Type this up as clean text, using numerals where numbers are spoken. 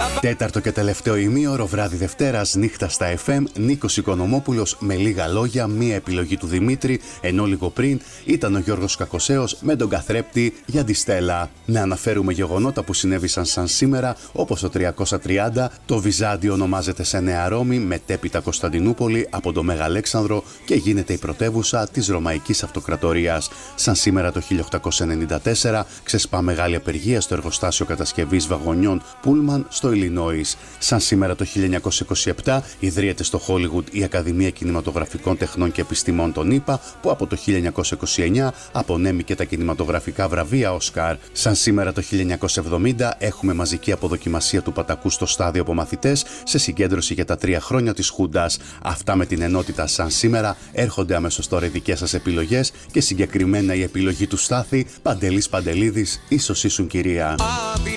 Τέταρτο και τελευταίο ημίωρο, βράδυ Δευτέρας, νύχτα στα FM, Νίκος Οικονομόπουλος με λίγα λόγια, μία επιλογή του Δημήτρη, ενώ λίγο πριν ήταν ο Γιώργος Κακοσέος με τον καθρέπτη για τη Στέλλα. Να αναφέρουμε γεγονότα που συνέβησαν σαν σήμερα, όπως το 330, το Βυζάντιο ονομάζεται σε Νέα Ρώμη, μετέπειτα Κωνσταντινούπολη από το Μέγα Αλέξανδρο και γίνεται η πρωτεύουσα της Ρωμαϊκής Αυτοκρατορίας. Σαν σήμερα το 1894 ξεσπά μεγάλη απεργία στο εργοστάσιο κατασκευής βαγονιών Πούλμαν στο Ιλινόις. Σαν σήμερα το 1927 ιδρύεται στο Χόλιγουντ η Ακαδημία Κινηματογραφικών Τεχνών και Επιστημών των ΗΠΑ, που από το 1929 απονέμει και τα κινηματογραφικά βραβεία Όσκαρ. Σαν σήμερα το 1970 έχουμε μαζική αποδοκιμασία του Πατακού στο στάδιο από μαθητές σε συγκέντρωση για τα 3 χρόνια της Χούντας. Αυτά με την ενότητα σαν σήμερα. Έρχονται αμέσως τώρα οι δικές σας επιλογές και συγκεκριμένα η επιλογή του Στάθη. Παντελής Παντελίδης, ίσως ήσουν κυρία.